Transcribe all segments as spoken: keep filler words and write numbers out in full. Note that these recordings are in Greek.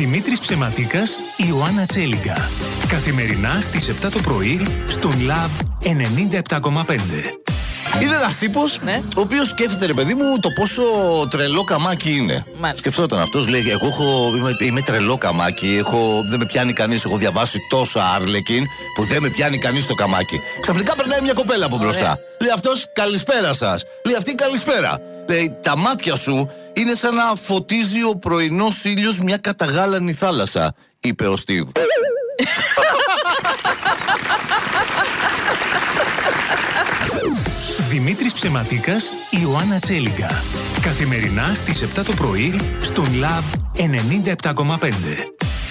Δημήτρης Ψεματίκας, Ιωάννα Τσέλιγκα. Καθημερινά στις επτά το πρωί στον Love ενενήντα επτά κόμμα πέντε. Είναι ένας τύπος, ναι, ο οποίος σκέφτεται, ρε παιδί μου, το πόσο τρελό καμάκι είναι. Μάλιστα. Σκεφτόταν αυτός, λέει: εγώ έχω, είμαι, είμαι τρελό καμάκι. Έχω, δεν με πιάνει κανείς. Έχω διαβάσει τόσα Άρλεκιν που δεν με πιάνει κανείς το καμάκι. Ξαφνικά περνάει μια κοπέλα από μπροστά. Ωραία. Λέει αυτός: καλησπέρα σας. Λέει αυτή: καλησπέρα. Λέει: τα μάτια σου είναι σαν να φωτίζει ο πρωινός ήλιος μια καταγάλανη θάλασσα, είπε ο Στίβ. Δημήτρης Ψεματίκας, Ιωάννα Τσέλιγκα. Καθημερινά στις επτά το πρωί στον Love ενενήντα επτά κόμμα πέντε.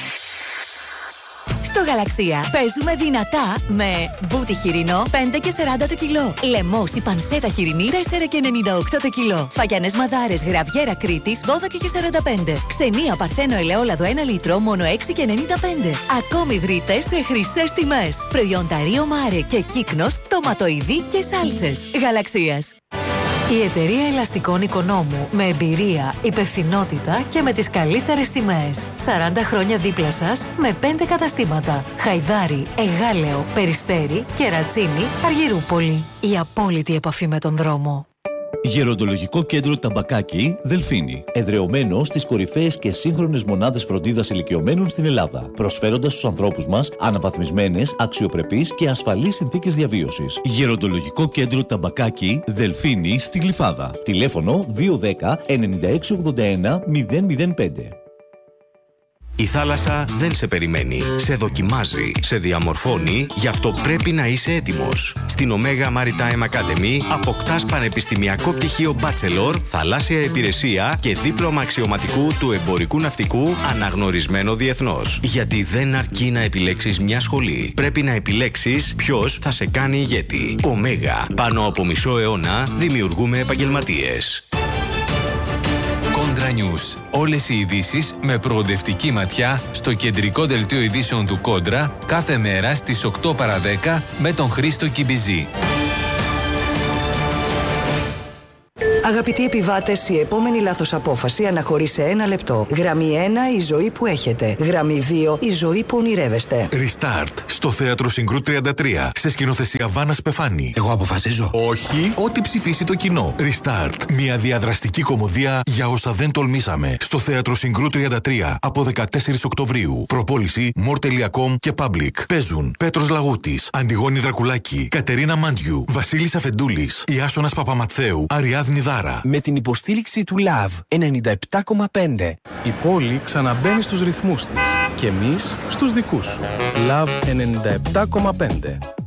Στο Γαλαξία παίζουμε δυνατά με μπούτι χοιρινό πέντε και σαράντα το κιλό. Λεμός ή πανσέτα χοιρινή τέσσερα και ενενήντα οκτώ το κιλό. Σφαγιανές μαδάρες γραβιέρα Κρήτης δώδεκα και σαράντα πέντε. Ξενία Παρθένο ελαιόλαδο ένα λίτρο μόνο έξι και ενενήντα πέντε. Ακόμη βρείτε σε χρυσές τιμές. Προϊόντα Ρίο Μάρε και Κύκνος, τοματοειδή και σάλτσες. Γαλαξίας. Η εταιρεία ελαστικών Οικονόμου με εμπειρία, υπευθυνότητα και με τις καλύτερες τιμές. σαράντα χρόνια δίπλα σας με πέντε καταστήματα. Χαϊδάρι, Εγάλεο, Περιστέρι, Κερατσίνη, Αργυρούπολη. Η απόλυτη επαφή με τον δρόμο. Γεροντολογικό κέντρο Ταμπακάκι, Δελφίνη. Εδρεωμένο στις κορυφαίες και σύγχρονες μονάδες φροντίδας ηλικιωμένων στην Ελλάδα. Προσφέροντας στους ανθρώπους μας αναβαθμισμένες, αξιοπρεπείς και ασφαλείς συνθήκες διαβίωσης. Γεροντολογικό κέντρο Ταμπακάκι, Δελφίνη, στη Γλυφάδα. Τηλέφωνο δύο ένα μηδέν εννιά έξι ογδόντα ένα μηδέν μηδέν πέντε. Η θάλασσα δεν σε περιμένει. Σε δοκιμάζει, σε διαμορφώνει, γι' αυτό πρέπει να είσαι έτοιμος. Στην Omega Maritime Academy αποκτάς πανεπιστημιακό πτυχίο Bachelor, θαλάσσια υπηρεσία και δίπλωμα αξιωματικού του εμπορικού ναυτικού αναγνωρισμένο διεθνώς. Γιατί δεν αρκεί να επιλέξεις μια σχολή. Πρέπει να επιλέξεις ποιος θα σε κάνει ηγέτη. Omega. Πάνω από μισό αιώνα δημιουργούμε επαγγελματίες. Κόντρα News. Όλες οι ειδήσεις με προοδευτική ματιά στο κεντρικό δελτίο ειδήσεων του Κόντρα κάθε μέρα στις οκτώ παρά δέκα με τον Χρήστο Κιμπιζή. Αγαπητοί επιβάτες, η επόμενη λάθος απόφαση αναχωρεί σε ένα λεπτό. Γραμμή ένα, η ζωή που έχετε. Γραμμή δύο, η ζωή που ονειρεύεστε. Restart στο Θέατρο Συγκρού τριάντα τρία. Σε σκηνοθεσία Βάνας Πεφάνη. Εγώ αποφασίζω. Όχι, ό,τι ψηφίσει το κοινό. Restart. Μια διαδραστική κομμωδία για όσα δεν τολμήσαμε. Στο Θέατρο Συγκρού τριάντα τρία από δεκατέσσερις Οκτωβρίου. Προπόληση more τελεία com και Public. Παίζουν Πέτρος Λαγούτης, Αντιγόνη Δρακουλάκη, Κατερίνα Μάντιου, Βασίλης Αφεντούλης, Ιάσονας Παπαματθέου, Αριάδνη Δάρα. Με την υποστήριξη του Love ενενήντα επτά κόμμα πέντε. Η πόλη ξαναμπαίνει στους ρυθμούς της και εμείς στους δικούς σου. Love ενενήντα επτά κόμμα πέντε.